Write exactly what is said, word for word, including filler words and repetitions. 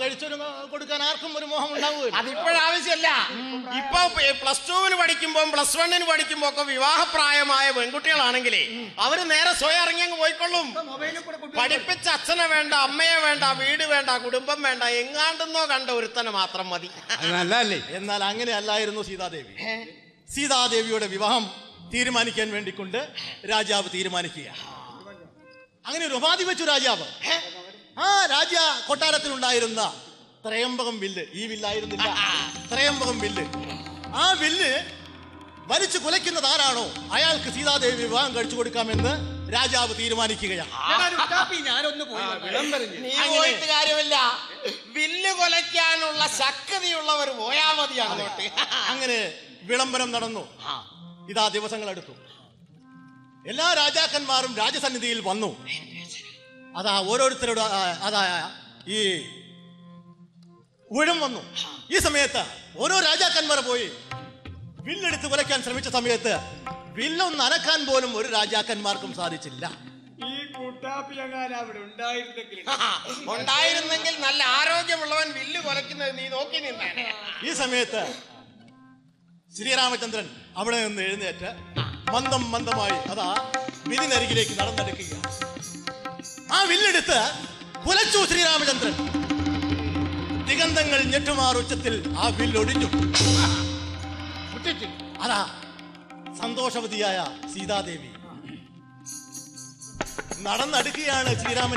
കഴിച്ചൊരു കൊടുക്കാൻ ആർക്കും ഒരു മോഹം ഉണ്ടാവുക. അതിപ്പോഴാവശ്യമല്ല. ഇപ്പൊ പ്ലസ് ടുവിന് പഠിക്കുമ്പോ പ്ലസ് വണ്ണിന് പഠിക്കുമ്പോ ഒക്കെ വിവാഹപ്രായമായ പെൺകുട്ടികളാണെങ്കിലേ അവര് നേരെ സ്വയം ഇറങ്ങി അങ്ങ് പോയിക്കൊള്ളും. പഠിപ്പിച്ച അച്ഛനെ വേണ്ട, അമ്മയെ വേണ്ട, വീട് വേണ്ട, കുടുംബം വേണ്ട, എങ്ങാണ്ടെന്നോ കണ്ട ഒരുത്തനെ മാത്രം മതി. നല്ലല്ലേ? എന്നാൽ അങ്ങനെ അല്ലായിരുന്നു സീതാദേവി. സീതാദേവിയുടെ വിവാഹം തീരുമാനിക്കാൻ വേണ്ടിക്കൊണ്ട് രാജാവ് തീരുമാനിക്കുക. അങ്ങനെ ഒരു ഉപാധി വെച്ചു രാജാവ്. ആ രാജ കൊട്ടാരത്തിലുണ്ടായിരുന്ന ത്രയംബകം വില്ല്, ഈ വില്ലായിരുന്നില്ല, ത്രയംബകം വില്ല്, ആ വില്ല് വലിച്ചു കുലയ്ക്കുന്നത് ആരാണോ അയാൾക്ക് സീതാദേവി വിവാഹം കഴിച്ചു കൊടുക്കാമെന്ന് രാജാവ് തീരുമാനിക്കുകയാണ്. കാര്യമില്ല, വില്ല് കൊലയ്ക്കാനുള്ള ശക്തിയുള്ളവർ പോയാ മതി അങ്ങോട്ട്. അങ്ങനെ വിളംബരം നടന്നു. ഇതാ ദിവസങ്ങൾ എടുത്തു. എല്ലാ രാജാക്കന്മാരും രാജസന്നിധിയിൽ വന്നു. അതാ ഓരോരുത്തരുടെ അതാ ഈ ഊഴം വന്നു. ഈ സമയത്ത് ഓരോ രാജാക്കന്മാർ പോയി വില്ലെടുത്ത് കുലയ്ക്കാൻ ശ്രമിച്ച സമയത്ത് വില്ലൊന്ന് അനക്കാൻ പോലും ഒരു രാജാക്കന്മാർക്കും സാധിച്ചില്ല. ഈ കുട്ടാപ്പിയങ്ങാൻ അവിടെ ഉണ്ടായിരുന്നെങ്കിൽ ഉണ്ടായിരുന്നെങ്കിൽ നല്ല ആരോഗ്യമുള്ളവൻ വില്ല് കൊലയ്ക്കുന്നത് നീ നോക്കി നിന്നേ. ഈ സമയത്ത് ശ്രീരാമചന്ദ്രൻ അവിടെ നിന്ന് എഴുന്നേറ്റ് മന്ദം മന്ദമായി അതാ വിധിനരികിലേക്ക് നടന്നെടുക്കുക. ആ വില്ലെടുത്ത് കുലച്ചു ശ്രീരാമചന്ദ്രൻ. ദിഗന്ധങ്ങൾ ഞെട്ടുമാർ ഉച്ചത്തിൽ ആ വില്ലൊടിഞ്ഞു. അതാ സന്തോഷവതിയായ സീതാദേവി നടന്നെടുക്കുകയാണ് ശ്രീരാമൻ